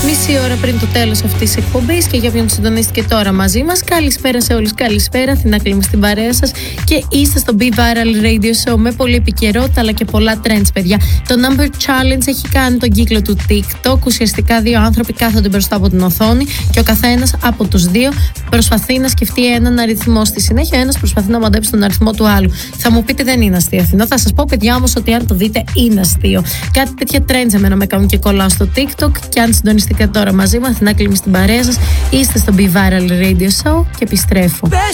Μισή ώρα πριν το τέλος αυτής της εκπομπής και για όποιον συντονίστηκε τώρα μαζί μας, καλησπέρα σε όλους, καλησπέρα. Αθηνά Κλίμη στην παρέα σας και είστε στο Be Viral Radio Show με πολλή επικαιρότητα αλλά και πολλά trends, παιδιά. Το Number Challenge έχει κάνει τον κύκλο του TikTok. Ουσιαστικά δύο άνθρωποι κάθονται μπροστά από την οθόνη και ο καθένας από τους δύο προσπαθεί να σκεφτεί έναν αριθμό. Στη συνέχεια, ένας προσπαθεί να μαντέψει τον αριθμό του άλλου. Θα μου πείτε, δεν είναι αστείο, Αθηνά. Θα σας πω, παιδιά, όμως ότι αν το δείτε, είναι αστείο. Κάτι τέτοια trends εμένα με κάνουν και κολλάω στο TikTok. Και αν συντονιστείτε τώρα μαζί μου, Αθηνά Κλίμη στην παρέα σας, είστε στο Be Viral Radio Show και επιστρέφω. Πες